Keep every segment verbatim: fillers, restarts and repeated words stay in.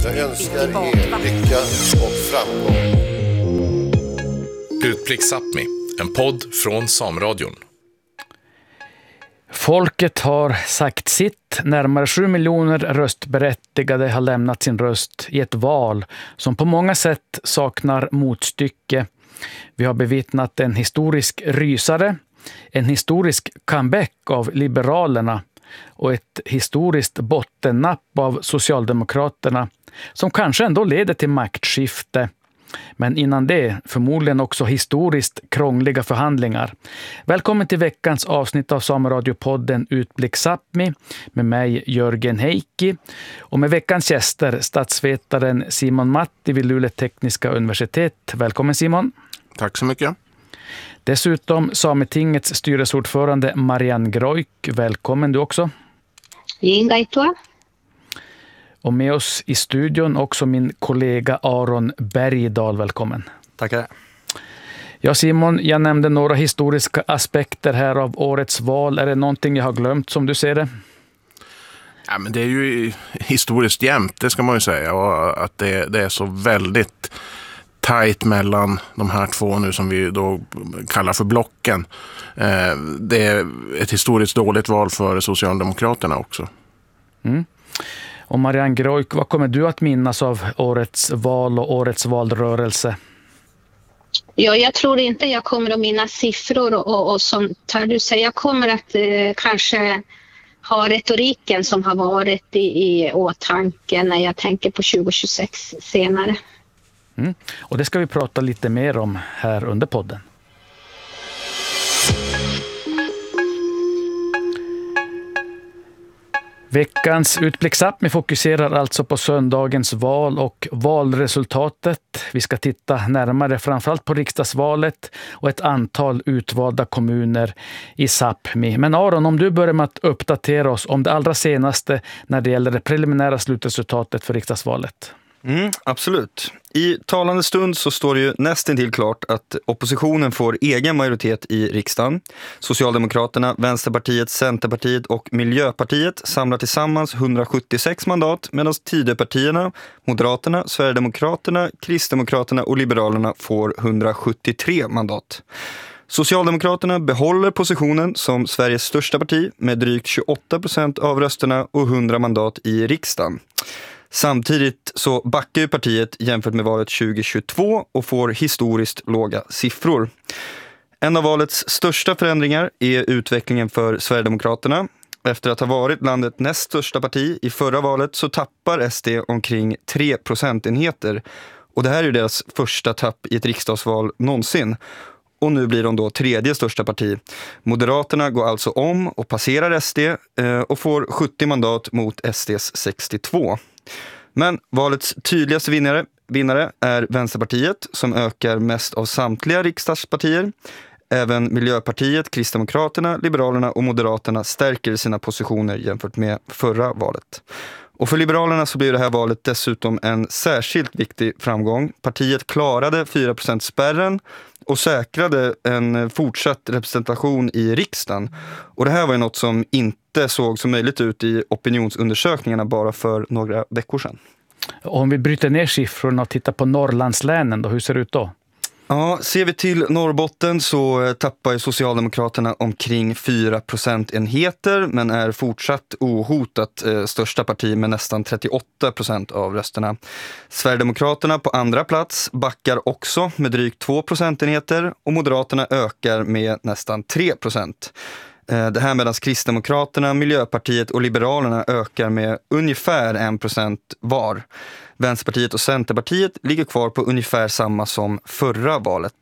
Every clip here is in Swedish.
Jag önskar er lycka och framgång. Utblick Sápmi, en podd från Sameradion. Folket har sagt sitt. Närmare sju miljoner röstberättigade har lämnat sin röst i ett val som på många sätt saknar motstycke. Vi har bevittnat en historisk rysare, en historisk comeback av Liberalerna och ett historiskt bottennapp av Socialdemokraterna som kanske ändå leder till maktskifte. Men innan det förmodligen också historiskt krångliga förhandlingar. Välkommen till veckans avsnitt av Sameradiopodden Utblick Sápmi med mig Jörgen Heikki och med veckans gäster statsvetaren Simon Matti vid Luleå tekniska universitet. Välkommen Simon. Tack så mycket. Dessutom Sametingets styrelseordförande Marianne Groik. Välkommen du också. Ingaitoa. Och med oss i studion också min kollega Aron Bergdahl. Välkommen. Tackar. Ja Simon, jag nämnde några historiska aspekter här av årets val. Är det någonting jag har glömt som du ser det? Ja, men det är ju historiskt jämnt, det ska man ju säga. Och att det, det är så väldigt tajt mellan de här två nu som vi då kallar för blocken. Eh, det är ett historiskt dåligt val för Socialdemokraterna också. Mm. Och Marianne Groik, vad kommer du att minnas av årets val och årets valrörelse? Ja, jag tror inte jag kommer att minnas siffror och, och, och sånt här du säger. Jag kommer att eh, kanske ha retoriken som har varit i, i åtanke när jag tänker på tjugo tjugosex senare. Mm. Och det ska vi prata lite mer om här under podden. Veckans Utblick Sápmi fokuserar alltså på söndagens val och valresultatet. Vi ska titta närmare framförallt på riksdagsvalet och ett antal utvalda kommuner i Sápmi. Men Aron, om du börjar med att uppdatera oss om det allra senaste när det gäller det preliminära slutresultatet för riksdagsvalet. Mm, absolut. I talande stund så står det ju nästan till klart att oppositionen får egen majoritet i riksdagen. Socialdemokraterna, Vänsterpartiet, Centerpartiet och Miljöpartiet samlar tillsammans hundrasjuttiosex mandat medan Tidöpartierna, Moderaterna, Sverigedemokraterna, Kristdemokraterna och Liberalerna får hundrasjuttiotre mandat. Socialdemokraterna behåller positionen som Sveriges största parti med drygt tjugoåtta procent av rösterna och hundra mandat i riksdagen. Samtidigt så backar ju partiet jämfört med valet tjugo tjugotvå och får historiskt låga siffror. En av valets största förändringar är utvecklingen för Sverigedemokraterna. Efter att ha varit landets näst största parti i förra valet så tappar S D omkring tre procentenheter. Och det här är ju deras första tapp i ett riksdagsval någonsin. Och nu blir de då tredje största parti. Moderaterna går alltså om och passerar S D och får sjuttio mandat mot S Ds sextiotvå. Men valets tydligaste vinnare, vinnare är Vänsterpartiet som ökar mest av samtliga riksdagspartier. Även Miljöpartiet, Kristdemokraterna, Liberalerna och Moderaterna stärker sina positioner jämfört med förra valet. Och för Liberalerna så blir det här valet dessutom en särskilt viktig framgång. Partiet klarade fyra procent spärren och säkrade en fortsatt representation i riksdagen. Och det här var ju något som inte såg så möjligt ut i opinionsundersökningarna bara för några veckor sedan. Om vi bryter ner siffrorna och tittar på Norrlandslänen då, hur ser det ut då? Ja, ser vi till Norrbotten så tappar Socialdemokraterna omkring fyra procentenheter men är fortsatt ohotat eh, största parti med nästan trettioåtta procent av rösterna. Sverigedemokraterna på andra plats backar också med drygt två procentenheter och Moderaterna ökar med nästan tre procent. Det här medan Kristdemokraterna, Miljöpartiet och Liberalerna ökar med ungefär en procent var. Vänsterpartiet och Centerpartiet ligger kvar på ungefär samma som förra valet.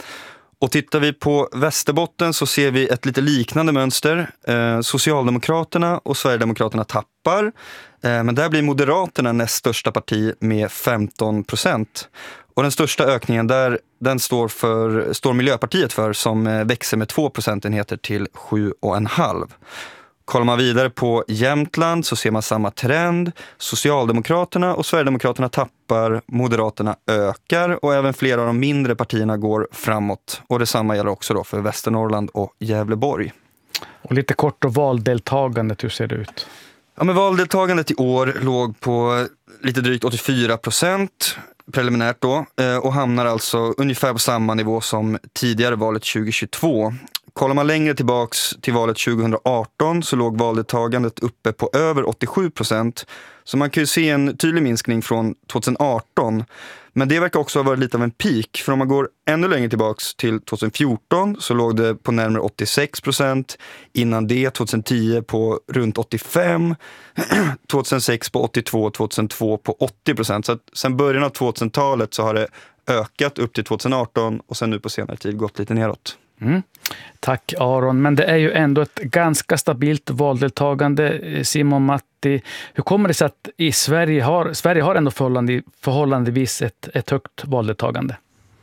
Och tittar vi på Västerbotten så ser vi ett lite liknande mönster. Eh, Socialdemokraterna och Sverigedemokraterna tappar. Eh, men där blir Moderaterna näst största parti med femton procent. Och den största ökningen där, den står, för, står Miljöpartiet för som eh, växer med två procentenheter till sju komma fem. Kollar man vidare på Jämtland så ser man samma trend. Socialdemokraterna och Sverigedemokraterna tappar, Moderaterna ökar och även flera av de mindre partierna går framåt. Och detsamma gäller också då för Västernorrland och Gävleborg. Och lite kort och valdeltagandet, hur ser det ut? Ja, men valdeltagandet i år låg på lite drygt åttiofyra procent preliminärt då och hamnar alltså ungefär på samma nivå som tidigare valet tjugohundratjugotvå. Kollar man längre tillbaks till valet tjugohundraarton så låg valdeltagandet uppe på över åttiosju procent. Så man kan ju se en tydlig minskning från tjugoarton. Men det verkar också ha varit lite av en peak. För om man går ännu längre tillbaks till tjugohundrafjorton så låg det på närmare åttiosex procent. Innan det tjugohundratio på runt åttiofem. tjugohundrasex på åttiotvå, tjugohundratvå på åttio procent. Så att sen början av tvåtusentalet så har det ökat upp till tjugoarton och sen nu på senare tid gått lite neråt. Mm. Tack Aron, men det är ju ändå ett ganska stabilt valdeltagande. Simon, Matti, hur kommer det sig att i Sverige har, Sverige har ändå förhållande, förhållandevis ett, ett högt valdeltagande?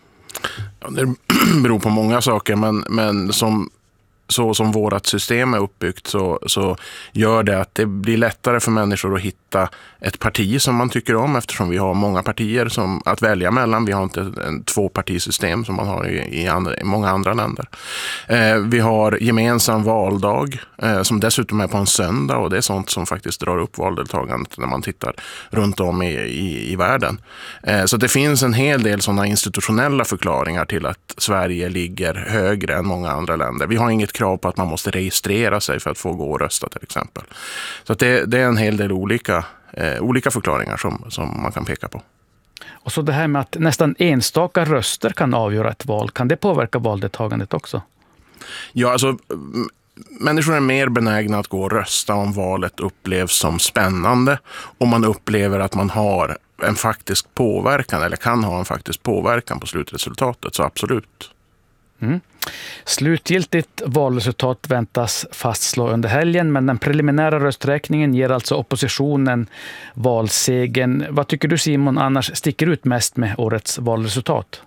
Ja, det beror på många saker, men, men som så som vårt system är uppbyggt så, så gör det att det blir lättare för människor att hitta ett parti som man tycker om, eftersom vi har många partier som att välja mellan. Vi har inte en tvåpartisystem som man har i, i, andra, i många andra länder. Eh, vi har gemensam valdag eh, som dessutom är på en söndag, och det är sånt som faktiskt drar upp valdeltagandet när man tittar runt om i, i, i världen. Eh, så det finns en hel del sådana institutionella förklaringar till att Sverige ligger högre än många andra länder. Vi har inget krav på att man måste registrera sig för att få gå och rösta till exempel. Så att det, det är en hel del olika, eh, olika förklaringar som, som man kan peka på. Och så det här med att nästan enstaka röster kan avgöra ett val. Kan det påverka valdeltagandet också? Ja, alltså människor är mer benägna att gå och rösta om valet upplevs som spännande, om man upplever att man har en faktisk påverkan eller kan ha en faktisk påverkan på slutresultatet, så absolut. Mm. Slutgiltigt valresultat väntas fastslå under helgen, men den preliminära rösträkningen ger alltså oppositionen valsegen. Vad tycker du, Simon, annars sticker ut mest med årets valresultat?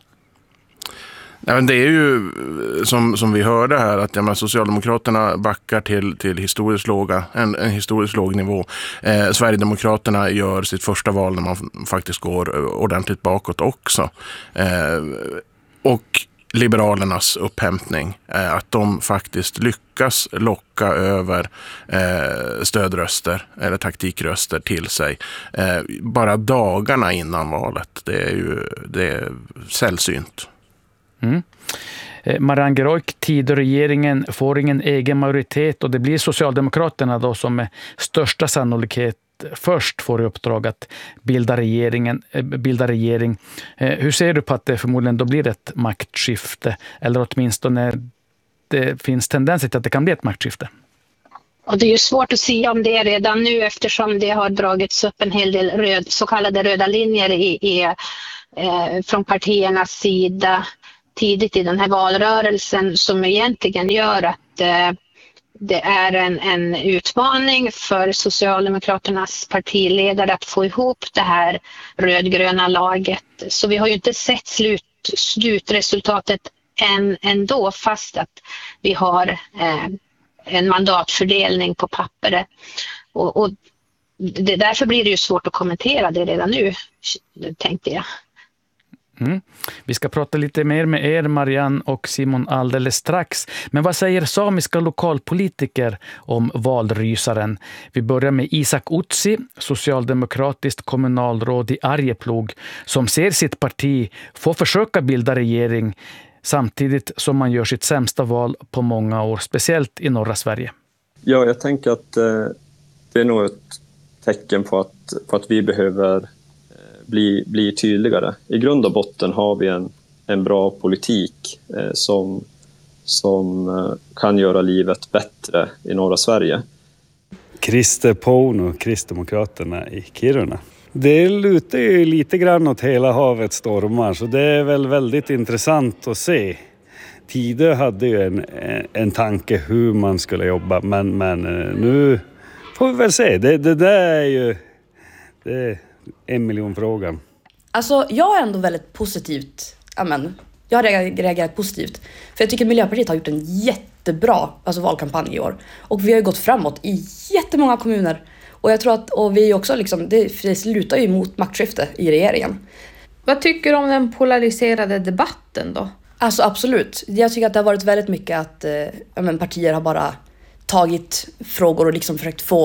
Ja, men det är ju som, som vi hörde här att ja, men Socialdemokraterna backar till, till historiskt låga, en, en historiskt låg nivå. Eh, Sverigedemokraterna gör sitt första val när man faktiskt går ordentligt bakåt också. Eh, och Liberalernas upphämtning, eh, att de faktiskt lyckas locka över eh, stödröster eller taktikröster till sig eh, bara dagarna innan valet. Det är ju det är sällsynt. Mm. Marianne Geroik, Tidöregeringen får ingen egen majoritet och det blir Socialdemokraterna då som med största sannolikhet först får i uppdrag att bilda, regeringen, bilda regering. Hur ser du på att det förmodligen då blir ett maktskifte, eller åtminstone det finns tendenser till att det kan bli ett maktskifte? Och det är ju svårt att säga om det redan nu, eftersom det har dragits upp en hel del röd, så kallade röda linjer i, i, eh, från partiernas sida tidigt i den här valrörelsen, som egentligen gör att eh, det är en, en utmaning för Socialdemokraternas partiledare att få ihop det här rödgröna laget. Så vi har ju inte sett slut, slutresultatet än ändå, fast att vi har eh, en mandatfördelning på pappret. Och, och det, därför blir det ju svårt att kommentera det redan nu, tänkte jag. Mm. Vi ska prata lite mer med er, Marianne och Simon, alldeles strax. Men vad säger samiska lokalpolitiker om valrysaren? Vi börjar med Isak Utsi, socialdemokratiskt kommunalråd i Arjeplog, som ser sitt parti få försöka bilda regering samtidigt som man gör sitt sämsta val på många år, speciellt i norra Sverige. Ja, jag tänker att eh, det är nog ett tecken på att, på att vi behöver Bli, bli tydligare. I grund och botten har vi en, en bra politik eh, som, som eh, kan göra livet bättre i norra Sverige. Christer Pouno, Kristdemokraterna i Kiruna. Det lutar ju lite grann åt hela havet stormar, så det är väl väldigt intressant att se. Tidö hade ju en, en tanke hur man skulle jobba, men, men nu får vi väl se. Det, det där är ju... Det, en miljon frågan. Alltså jag är ändå väldigt positivt. Amen. Jag har reagerat positivt. För jag tycker Miljöpartiet har gjort en jättebra alltså, valkampanj i år. Och vi har ju gått framåt i jättemånga kommuner. Och jag tror att och vi också liksom, det, det slutar ju mot maktskifte i regeringen. Vad tycker du om den polariserade debatten då? Alltså absolut. Jag tycker att det har varit väldigt mycket att eh, amen, partier har bara tagit frågor och liksom försökt få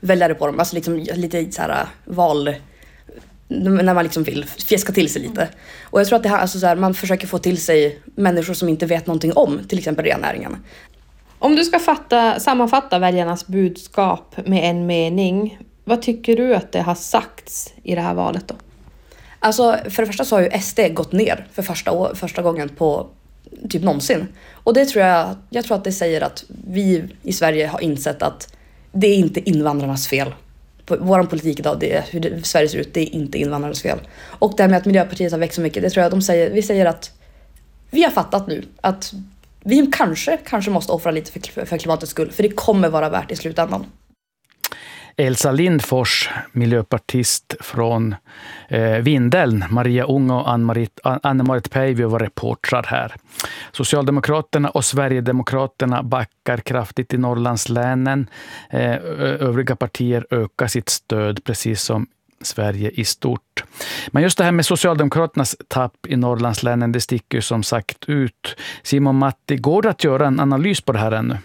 väljare på dem. Alltså liksom lite så här val... När man liksom vill fjäska till sig lite. Och jag tror att det här, alltså så här, man försöker få till sig människor som inte vet någonting om till exempel rennäringen. Om du ska fatta, sammanfatta väljarnas budskap med en mening, vad tycker du att det har sagts i det här valet då? Alltså för det första så har ju S D gått ner för första, första gången på typ någonsin. Och det tror jag, jag tror att det säger att vi i Sverige har insett att det är inte invandrarnas fel. Vår politik idag, det är hur det, Sverige ser ut, det är inte invandrarnas fel. Och det här med att Miljöpartiet har växt så mycket, det tror jag de säger, vi säger att vi har fattat nu att vi kanske, kanske måste offra lite för, för klimatets skull, för det kommer vara värt i slutändan. Elsa Lindfors, miljöpartist från eh, Vindeln. Maria Unga och Ann-Marit, Anne-Marit Päivio var reportrar här. Socialdemokraterna och Sverigedemokraterna backar kraftigt i Norrlandslänen. Eh, övriga partier ökar sitt stöd precis som Sverige i stort. Men just det här med Socialdemokraternas tapp i Norrlandslänen, det sticker som sagt ut. Simon Matti, går det att göra en analys på det här ännu?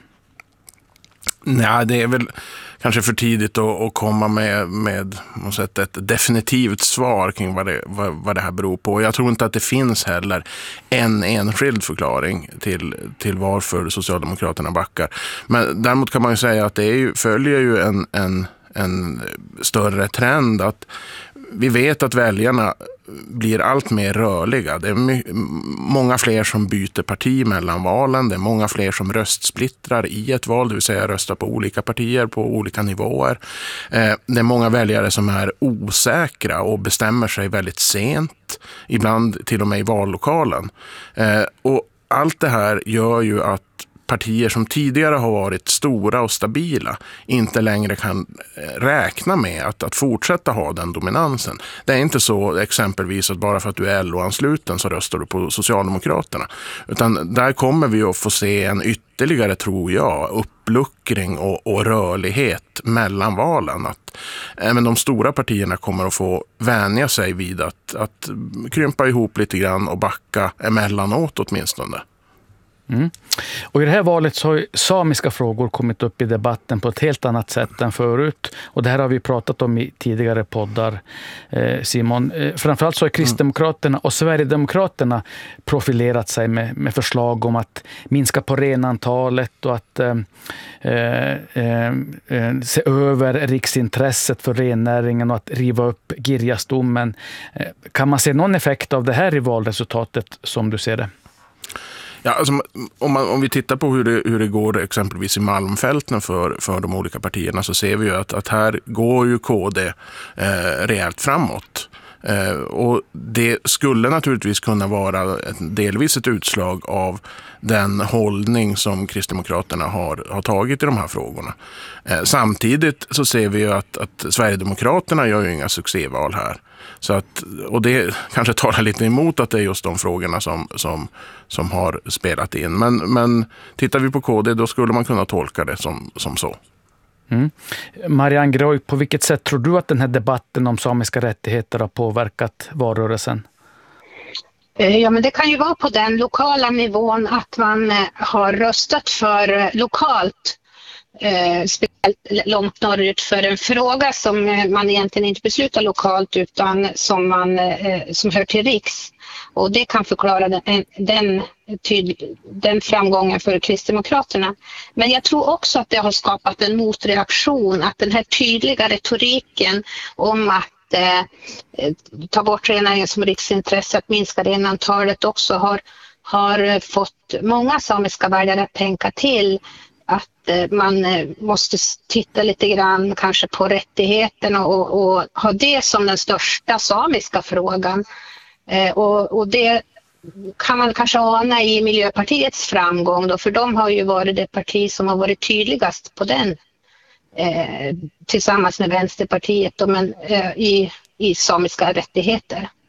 Nej, det är väl kanske för tidigt att, att komma med, med ett, ett definitivt svar kring vad det, vad, vad det här beror på. Jag tror inte att det finns heller en enskild förklaring till, till varför Socialdemokraterna backar. Men däremot kan man ju säga att det är ju, följer ju en, en, en större trend att vi vet att väljarna blir allt mer rörliga. Det är my- många fler som byter parti mellan valen. Det är många fler som röstsplittrar i ett val, det vill säga röstar på olika partier på olika nivåer. Eh, det är många väljare som är osäkra och bestämmer sig väldigt sent, ibland till och med i vallokalen. Eh, och allt det här gör ju att partier som tidigare har varit stora och stabila inte längre kan räkna med att, att fortsätta ha den dominansen. Det är inte så exempelvis att bara för att du är L O-ansluten så röstar du på Socialdemokraterna. Utan där kommer vi att få se en ytterligare, tror jag, uppluckring och, och rörlighet mellan valen. Att även de stora partierna kommer att få vänja sig vid att, att krympa ihop lite grann och backa emellanåt åtminstone. Mm. Och i det här valet så har samiska frågor kommit upp i debatten på ett helt annat sätt än förut. Och det här har vi pratat om i tidigare poddar, eh, Simon. Eh, framförallt så har Kristdemokraterna och Sverigedemokraterna profilerat sig med, med förslag om att minska på renantalet och att eh, eh, eh, se över riksintresset för rennäringen och att riva upp Girjasdomen. Eh, kan man se någon effekt av det här i valresultatet som du ser det? Ja, alltså, om, man, om vi tittar på hur det, hur det går exempelvis i Malmfälten för, för de olika partierna så ser vi ju att, att här går ju K D eh, rejält framåt. Eh, och det skulle naturligtvis kunna vara ett, delvis ett utslag av den hållning som Kristdemokraterna har, har tagit i de här frågorna. Eh, samtidigt så ser vi ju att, att Sverigedemokraterna gör ju inga succéval här. Så att, och det kanske talar lite emot att det är just de frågorna som, som, som har spelat in. Men, men tittar vi på K D då skulle man kunna tolka det som, som så. Mm. Marianne Groj, på vilket sätt tror du att den här debatten om samiska rättigheter har påverkat valrörelsen? Ja, men det kan ju vara på den lokala nivån att man har röstat för lokalt, eh, speciellt långt norrut, för en fråga som man egentligen inte beslutar lokalt utan som, man, eh, som hör till riks. Och det kan förklara den, den, tydlig, den framgången för Kristdemokraterna. Men jag tror också att det har skapat en motreaktion, att den här tydliga retoriken om att eh, ta bort rennäringen som riksintresse, att minska renantalet också har, har fått många samiska väljare att tänka till att eh, man eh, måste titta lite grann kanske på rättigheterna och, och ha det som den största samiska frågan. Eh, och, och det kan man kanske ana i Miljöpartiets framgång då, för de har ju varit det parti som har varit tydligast på den eh, tillsammans med Vänsterpartiet då, men, eh, i, i samiska rättigheter.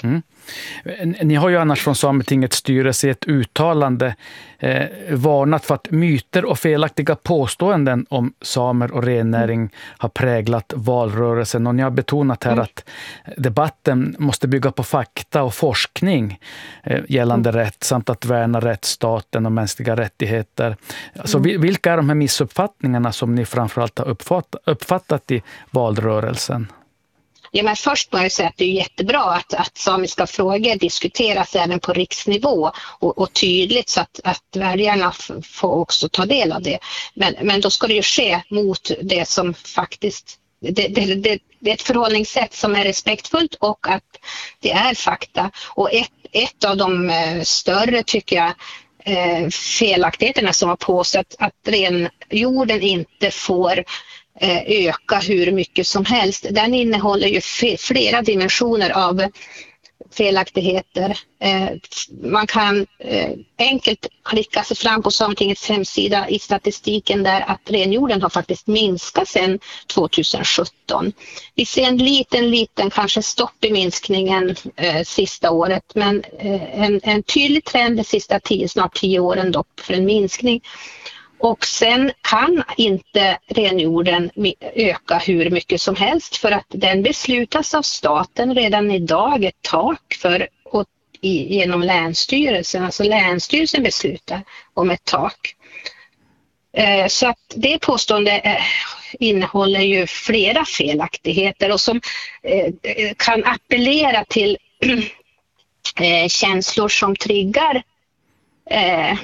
Mm. Ni har ju annars från Sametingets styrelse i ett uttalande eh, varnat för att myter och felaktiga påståenden om samer och rennäring har präglat valrörelsen. Och ni har betonat här mm. att debatten måste bygga på fakta och forskning eh, gällande mm. rätt samt att värna rättsstaten och mänskliga rättigheter. Alltså, mm. vilka är de här missuppfattningarna som ni framförallt har uppfattat, uppfattat i valrörelsen? Ja, men först måste jag säga att det är jättebra att, att samiska frågor diskuteras även på riksnivå och, och tydligt så att, att väljarna f- får också ta del av det. Men, men då ska det ju ske mot det som faktiskt, det, det, det, det är ett förhållningssätt som är respektfullt och att det är fakta. Och ett, ett av de eh, större tycker jag eh, felaktigheterna som har påstått att renjorden inte får öka hur mycket som helst. Den innehåller ju flera dimensioner av felaktigheter. Man kan enkelt klicka sig fram på Sametingets hemsida i statistiken där att renjorden har faktiskt minskat sedan tjugohundrasjutton. Vi ser en liten, liten kanske stopp i minskningen eh, sista året, men eh, en, en tydlig trend de sista tio, snart tio åren dock för en minskning. Och sen kan inte renjorden öka hur mycket som helst för att den beslutas av staten redan idag, ett tak för och i, genom länsstyrelsen. Alltså länsstyrelsen beslutar om ett tak. Eh, så att det påstående eh, innehåller ju flera felaktigheter och som eh, kan appellera till eh, känslor som triggar eh,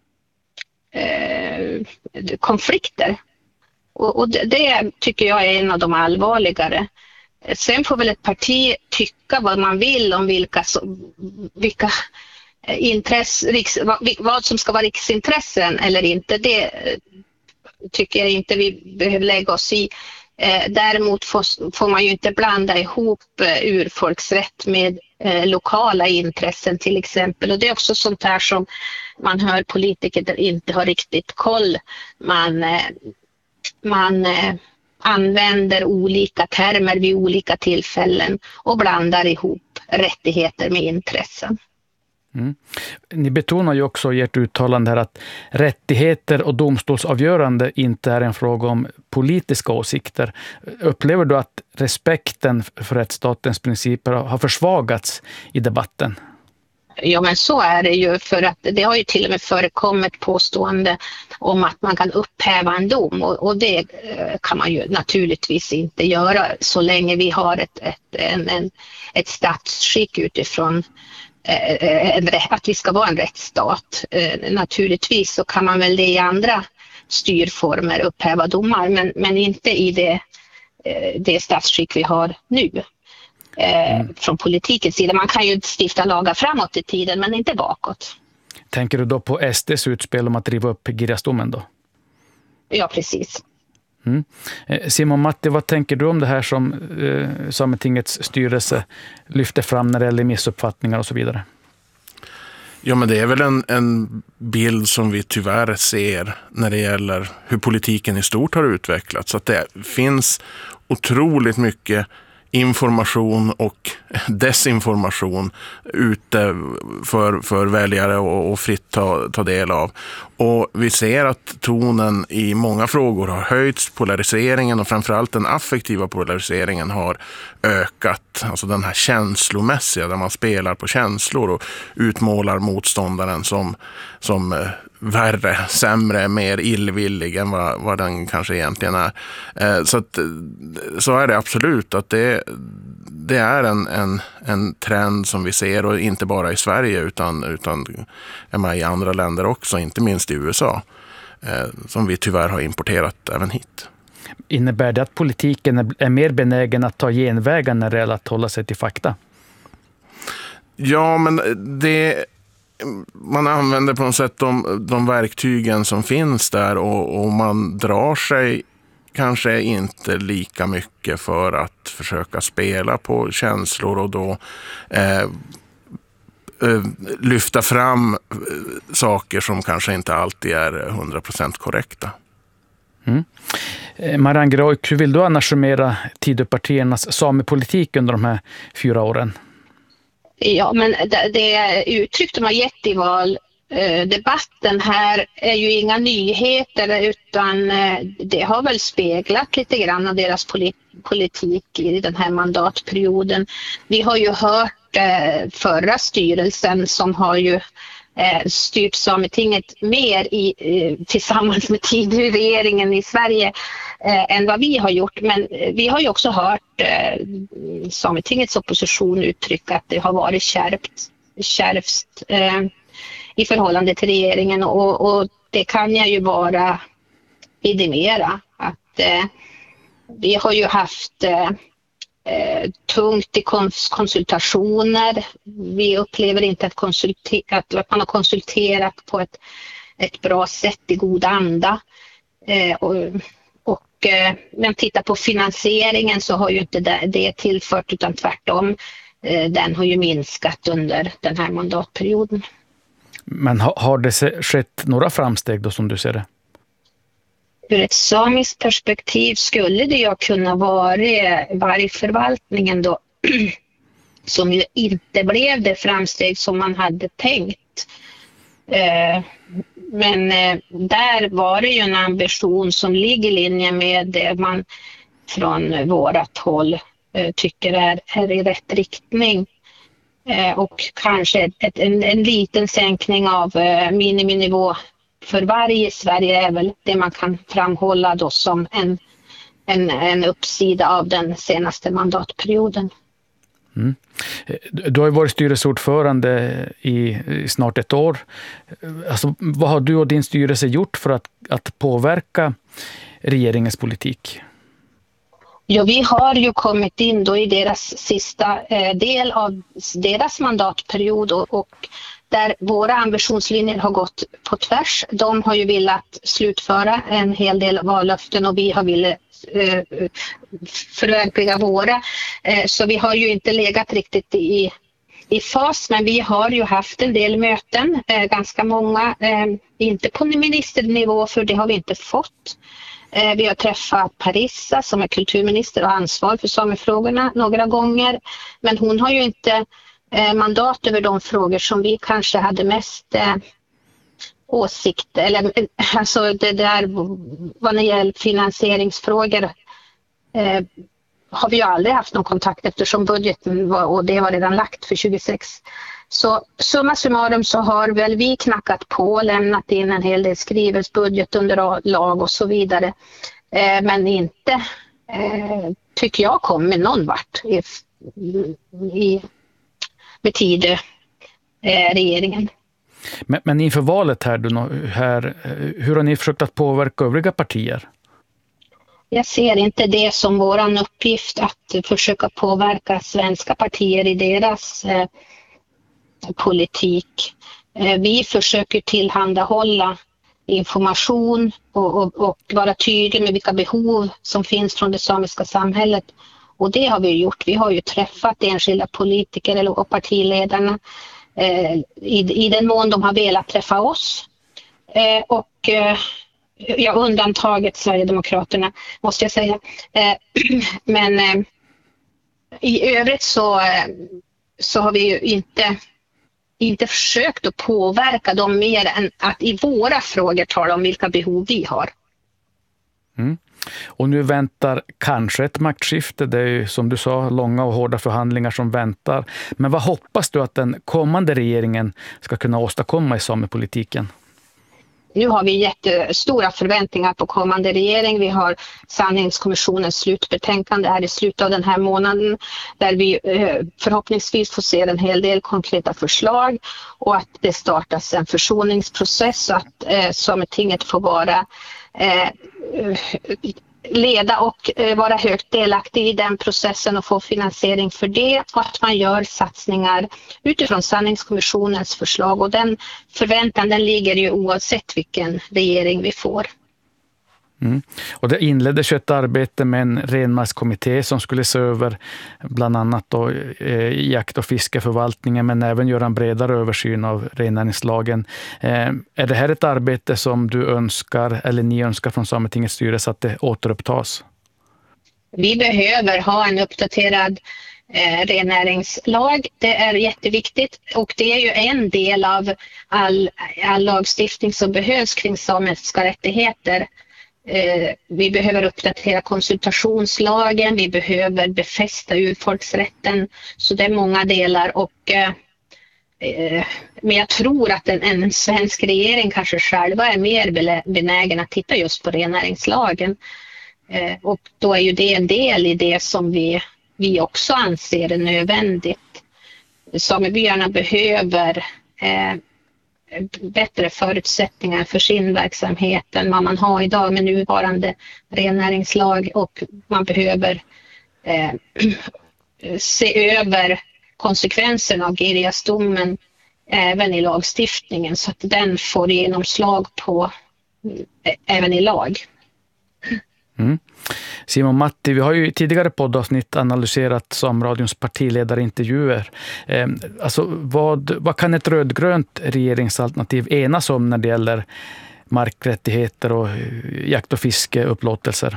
Eh, konflikter och, och det, det tycker jag är en av de allvarligare. Sen får väl ett parti tycka vad man vill om vilka, vilka intress, riks, vad, vad som ska vara riksintressen eller inte. Det tycker jag inte vi behöver lägga oss i. Eh, däremot får, får man ju inte blanda ihop eh, urfolksrätt med eh, lokala intressen till exempel. Och det är också sånt här som man hör politiker där inte har riktigt koll. Man, eh, man eh, använder olika termer vid olika tillfällen och blandar ihop rättigheter med intressen. Mm. Ni betonar ju också i ert uttalande här att rättigheter och domstolsavgörande inte är en fråga om politiska åsikter. Upplever du att respekten för rättsstatens principer har försvagats i debatten? Ja, men så är det ju, för att det har ju till och med förekommit påstående om att man kan upphäva en dom och, och det kan man ju naturligtvis inte göra så länge vi har ett, ett, en, en, ett statsskick utifrån att vi ska vara en rättsstat. Naturligtvis så kan man väl det i andra styrformer upphäva domar, men, men inte i det, det statsskick vi har nu. Mm. Från politikens sida. Man kan ju stifta lagar framåt i tiden men inte bakåt. Tänker du då på S D:s utspel om att riva upp Girjasdomen då? Ja, precis. Mm. Simon Matti, vad tänker du om det här som eh, Sametingets styrelse lyfter fram när det gäller missuppfattningar och så vidare? Ja, men det är väl en, en bild som vi tyvärr ser när det gäller hur politiken i stort har utvecklats. Så att det finns otroligt mycket information och desinformation ute för, för väljare och, och fritt ta, ta del av. Och vi ser att tonen i många frågor har höjts, polariseringen och framförallt den affektiva polariseringen har ökat. Alltså den här känslomässiga där man spelar på känslor och utmålar motståndaren som, som värre, sämre, mer illvillig än vad, vad den kanske egentligen är. Eh, så, att, så är det absolut att det, det är en, en, en trend som vi ser och inte bara i Sverige utan, utan i andra länder också, inte minst i U S A, eh, som vi tyvärr har importerat även hit. Innebär det att politiken är, är mer benägen att ta genvägar när det gäller att hålla sig till fakta? Ja, men det man använder på något sätt de, de verktygen som finns där och, och man drar sig kanske inte lika mycket för att försöka spela på känslor och då eh, eh, lyfta fram saker som kanske inte alltid är hundra procent korrekta. Mm. Marianne Grauk, hur vill du annars summera Tidöpartiernas samepolitik under de här fyra åren? Ja, men det, det uttryck de har gett i valdebatten här är ju inga nyheter, utan det har väl speglat lite grann av deras politik i den här mandatperioden. Vi har ju hört förra styrelsen som har ju styrt Sametinget mer i, tillsammans med tidigare regeringen i Sverige eh, än vad vi har gjort. Men vi har ju också hört eh, Sametingets opposition uttrycka att det har varit kärvt, kärvst eh, i förhållande till regeringen, och, och det kan jag ju bara vidimera. Att eh, vi har ju haft eh, tungt i konsultationer. Vi upplever inte att, konsulter- att man har konsulterat på ett, ett bra sätt i god anda. Eh, och, och eh, men titta på finansieringen så har ju inte det, det tillfört, utan tvärtom. Eh, den har ju minskat under den här mandatperioden. Men ha, har det skett några framsteg då, som du ser det? Ur ett samiskt perspektiv skulle det ju kunna vara vargförvaltningen då, som ju inte blev det framsteg som man hade tänkt. Men där var det ju en ambition som ligger i linje med det man från vårat håll tycker är, är i rätt riktning. Och kanske ett, en, en liten sänkning av miniminivå för varje i Sverige är väl det man kan framhålla då som en, en, en uppsida av den senaste mandatperioden. Mm. Du har ju varit styrelseordförande i, i snart ett år. Alltså, vad har du och din styrelse gjort för att, att påverka regeringens politik? Ja, vi har ju kommit in då i deras sista eh, del av deras mandatperiod, och, och där våra ambitionslinjer har gått på tvärs. De har ju velat slutföra en hel del vallöften och vi har velat eh, förverkliga våra. Eh, så vi har ju inte legat riktigt i, i fas, men vi har ju haft en del möten, eh, ganska många, eh, inte på ministernivå för det har vi inte fått. Eh, vi har träffat Parissa som är kulturminister och har ansvar för samefrågorna några gånger, men hon har ju inte mandat över de frågor som vi kanske hade mest eh, åsikt, eller alltså det där vad det gäller finansieringsfrågor eh, har vi ju aldrig haft någon kontakt, eftersom budgeten var, och det var redan lagt för tjugosex. Så summa summarum så har väl vi knackat på, lämnat in en hel del skrivelse, budgetunderlag och så vidare, eh, men inte eh, tycker jag kommer någon vart i, i med tid eh, regeringen. Men, men inför valet här, du, här, hur har ni försökt att påverka övriga partier? Jag ser inte det som våran uppgift att försöka påverka svenska partier i deras eh, politik. Eh, vi försöker tillhandahålla information och, och, och vara tydliga med vilka behov som finns från det samiska samhället. Och det har vi gjort. Vi har ju träffat enskilda politiker och partiledarna eh, i, i den mån de har velat träffa oss. Eh, och eh, ja, undantaget Sverigedemokraterna måste jag säga. Eh, men eh, i övrigt så, eh, så har vi ju inte, inte försökt att påverka dem mer än att i våra frågor tala om vilka behov vi har. Mm. Och nu väntar kanske ett maktskifte. Det är ju som du sa långa och hårda förhandlingar som väntar. Men vad hoppas du att den kommande regeringen ska kunna åstadkomma i samepolitiken? Nu har vi jättestora förväntningar på kommande regering. Vi har sanningskommissionens slutbetänkande här i slutet av den här månaden där vi förhoppningsvis får se en hel del konkreta förslag och att det startas en försoningsprocess så att eh, Sametinget får vara eh, leda och eh, vara högt delaktig i den processen och få finansiering för det och att man gör satsningar utifrån sanningskommissionens förslag och den förväntan den ligger ju oavsett vilken regering vi får. Mm. Och det inleddes ett arbete med en renmarkskommitté som skulle se över bland annat då, eh, jakt- och fiskeförvaltningen men även göra en bredare översyn av rennäringslagen. Eh, är det här ett arbete som du önskar eller ni önskar från Sametingets styrelse att det återupptas? Vi behöver ha en uppdaterad eh, rennäringslag. Det är jätteviktigt och det är ju en del av all, all lagstiftning som behövs kring samiska rättigheter. Eh, vi behöver uppdatera konsultationslagen, vi behöver befästa urfolksrätten, så det är många delar. Och eh, men jag tror att en, en svensk regering kanske själva är mer benägen att titta just på rennäringslagen. Eh, och då är ju det en del i det som vi, vi också anser är nödvändigt. Samebyarna behöver eh, bättre förutsättningar för sin verksamhet än vad man har idag med nuvarande rennäringslag, och man behöver eh, se över konsekvenserna av Girjasdomen även i lagstiftningen så att den får genomslag på även i lag. Mm. Simon Matti, vi har ju i tidigare poddavsnitt analyserat Sameradions partiledarintervjuer. Eh, alltså vad, vad kan ett rödgrönt regeringsalternativ enas om när det gäller markrättigheter och jakt- och fiskeupplåtelser?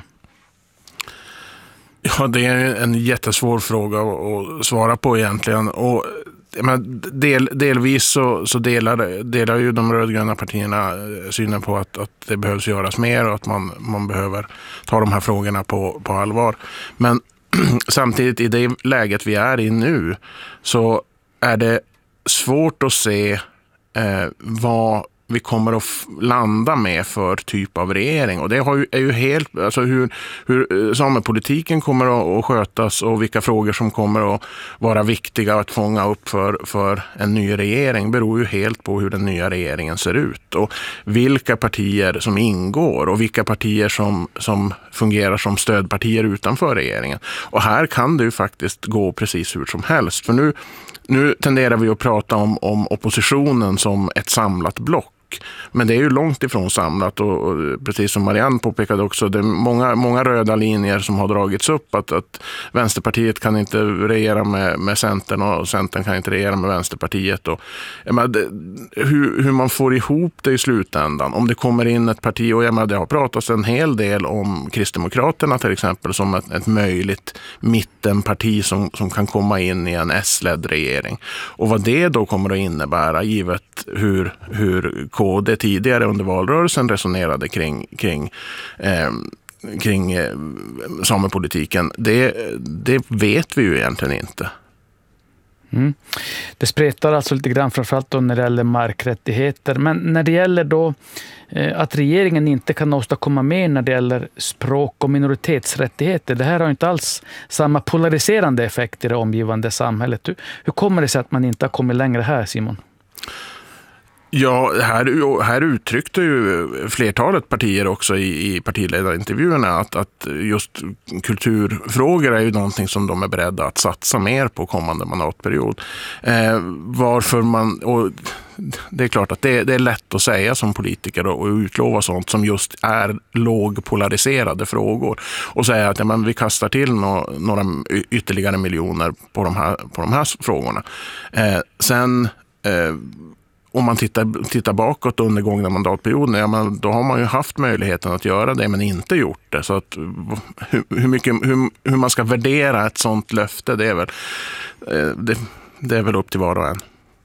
Ja, det är en jättesvår fråga att svara på egentligen. Och, men del, delvis så, så delar, delar ju de rödgröna partierna synen på att, att det behövs göras mer och att man, man behöver ta de här frågorna på, på allvar. Men samtidigt i det läget vi är i nu så är det svårt att se eh, vad vi kommer att f- landa med för typ av regering. Och det har ju, är ju helt, alltså hur, hur samepolitiken kommer att, att skötas och vilka frågor som kommer att vara viktiga att fånga upp för, för en ny regering beror ju helt på hur den nya regeringen ser ut. Och vilka partier som ingår och vilka partier som, som fungerar som stödpartier utanför regeringen. Och här kan det ju faktiskt gå precis hur som helst. För nu, nu tenderar vi att prata om, om oppositionen som ett samlat block. Men det är ju långt ifrån samlat och, och precis som Marianne påpekade också, det är många, många röda linjer som har dragits upp att, att Vänsterpartiet kan inte regera med, med Centern och Centern kan inte regera med Vänsterpartiet. Och, menar, det, hur, hur man får ihop det i slutändan. Om det kommer in ett parti, och jag menar, det har pratats en hel del om Kristdemokraterna till exempel som ett, ett möjligt mittenparti som, som kan komma in i en S-ledd regering. Och vad det då kommer att innebära givet hur, hur K D tidigare under valrörelsen resonerade kring, kring, eh, kring eh, samepolitiken, det, det vet vi ju egentligen inte. Mm. Det spretar alltså lite grann framförallt då när det gäller markrättigheter. Men när det gäller då eh, att regeringen inte kan åstadkomma mer när det gäller språk- och minoritetsrättigheter. Det här har inte alls samma polariserande effekt i det omgivande samhället. Hur, hur kommer det sig att man inte har kommit längre här, Simon? Ja, här, här uttryckte ju flertalet partier också i, i partiledarintervjuerna att, att just kulturfrågor är ju någonting som de är beredda att satsa mer på kommande mandatperiod. Eh, varför man, och det är klart att det, det är lätt att säga som politiker och utlova sånt som just är lågpolariserade frågor och säga att ja, men vi kastar till no, några ytterligare miljoner på de här, på de här frågorna. Eh, sen eh, om man tittar, tittar bakåt under gångna mandatperioden, ja, men då har man ju haft möjligheten att göra det men inte gjort det. Så att, hur, hur, mycket, hur, hur man ska värdera ett sånt löfte, det är väl, det, det är väl upp till var och en.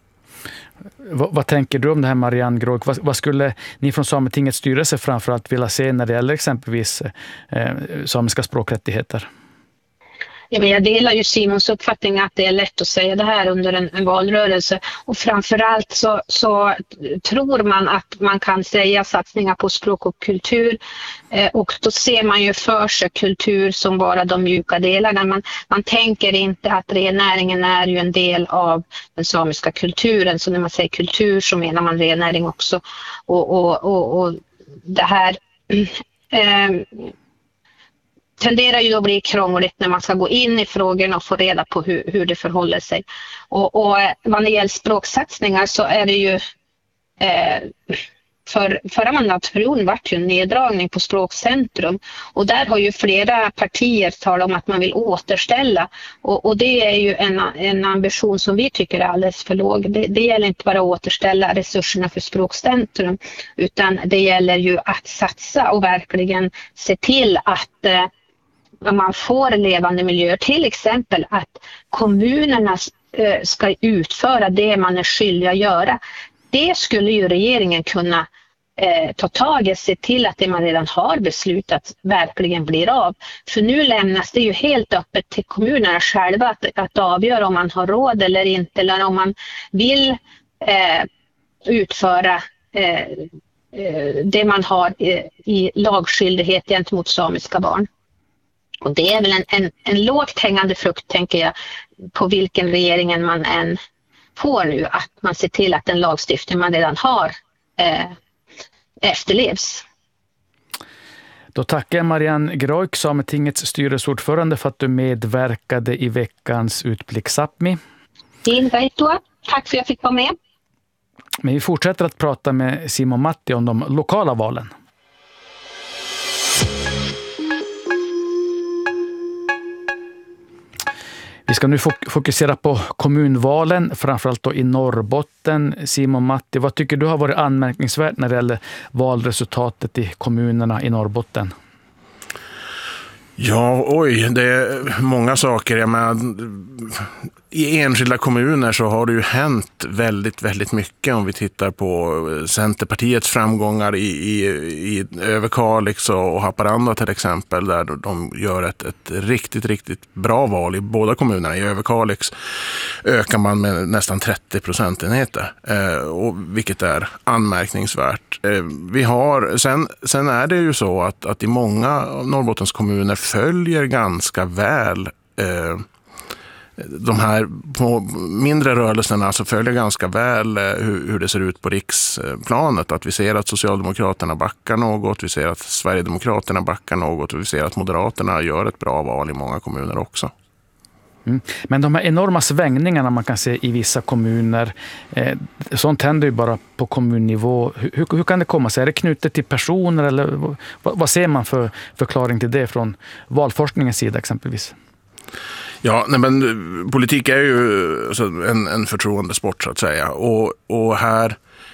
Vad, vad tänker du om det här, Marianne Gråk? Vad, vad skulle ni från Sametingets styrelse framförallt vilja se när det gäller exempelvis eh, samiska språkrättigheter? Ja, men jag delar ju Simons uppfattning att det är lätt att säga det här under en, en valrörelse, och framförallt så, så tror man att man kan säga satsningar på språk och kultur eh, och då ser man ju för sig kultur som bara de mjuka delarna. Man, man tänker inte att rennäringen är ju en del av den samiska kulturen, så när man säger kultur så menar man rennäring också, och, och, och, och det här eh, tenderar ju att bli krångligt när man ska gå in i frågorna och få reda på hur, hur det förhåller sig. Och, och vad det gäller språksatsningar så är det ju eh, för förra mandatperioden vart ju en neddragning på Språkcentrum, och där har ju flera partier talat om att man vill återställa, och, och det är ju en, en ambition som vi tycker är alldeles för låg. Det, det gäller inte bara att återställa resurserna för Språkcentrum, utan det gäller ju att satsa och verkligen se till att eh, man får levande miljöer. Till exempel att kommunerna eh, ska utföra det man är skyldig att göra. Det skulle ju regeringen kunna eh, ta tag i, se till att det man redan har beslutat verkligen blir av. För nu lämnas det ju helt öppet till kommunerna själva att, att avgöra om man har råd eller inte, eller om man vill eh, utföra eh, det man har i lagskyldighet gentemot samiska barn. Och det är väl en, en, en lågt hängande frukt, tänker jag, på vilken regeringen man än får nu, att man ser till att den lagstiftning man redan har eh, efterlevs. Då tackar jag Marianne Groik, Sametingets styrelseordförande, för att du medverkade i veckans Utblick Sápmi. Tack för att jag fick vara med. Men vi fortsätter att prata med Simon Matti om de lokala valen. Vi ska nu fokusera på kommunvalen, framförallt då i Norrbotten. Simon Matti, vad tycker du har varit anmärkningsvärt när det gäller valresultatet i kommunerna i Norrbotten? Ja, oj, det är många saker. Jag menar, i enskilda kommuner så har det ju hänt väldigt, väldigt mycket. Om vi tittar på Centerpartiets framgångar i, i, i Överkalix och Haparanda till exempel, där de gör ett, ett riktigt, riktigt bra val i båda kommunerna. I Överkalix ökar man med nästan trettio procentenheter, eh, och vilket är anmärkningsvärt. Eh, vi har, sen, sen är det ju så att, att i många av Norrbottens kommuner följer ganska väl eh, de här på mindre rörelserna, alltså följer ganska väl hur, hur det ser ut på riksplanet. Att vi ser att Socialdemokraterna backar något, vi ser att Sverigedemokraterna backar något och vi ser att Moderaterna gör ett bra val i många kommuner också. Mm. Men de här enorma svängningarna man kan se i vissa kommuner, eh, sånt händer ju bara på kommunnivå. Hur, hur kan det komma sig? Är det knutet till personer eller vad, vad ser man för förklaring till det från valforskningens sida exempelvis? Ja, nej, men politik är ju alltså en, en förtroendesport så att säga. Och, och här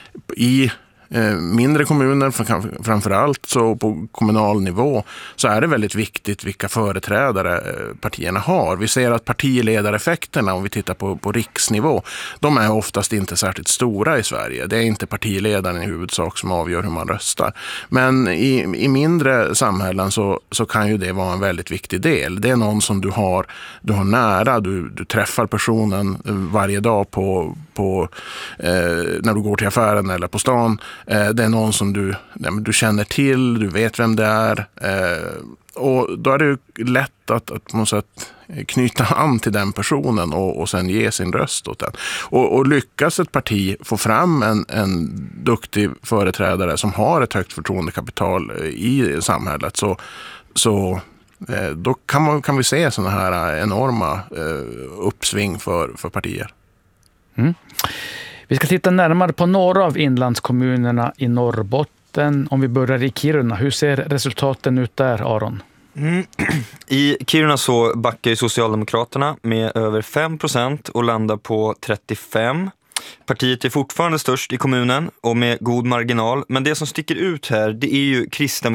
i eh, mindre kommuner framförallt, så på kommunal nivå, så är det väldigt viktigt vilka företrädare eh, partierna har. Vi ser att partiledareffekterna, om vi tittar på, på riksnivå, de är oftast inte särskilt stora i Sverige. Det är inte partiledaren i huvudsak som avgör hur man röstar. Men i, i mindre samhällen så, så kan ju det vara en väldigt viktig del. Det är någon som du har, du har nära, du, du träffar personen varje dag på, på, eh, när du går till affären eller på stan. Eh, det är någon som du, ja, du känner till, du vet vem det är. Eh, och då är det ju lätt att, att på något sätt knyta an till den personen och, och sen ge sin röst åt den. Och, och lyckas ett parti få fram en, en duktig företrädare som har ett högt förtroendekapital i samhället, så, så eh, då kan, man, kan vi se sådana här enorma eh, uppsving för, för partier. Mm. Vi ska titta närmare på några av inlandskommunerna i Norrbotten. Om vi börjar i Kiruna, hur ser resultaten ut där, Aron? Mm. I Kiruna så backar ju Socialdemokraterna med över fem procent och landar på trettiofem. Partiet är fortfarande störst i kommunen och med god marginal, men det som sticker ut här, det är ju Kristdemokraterna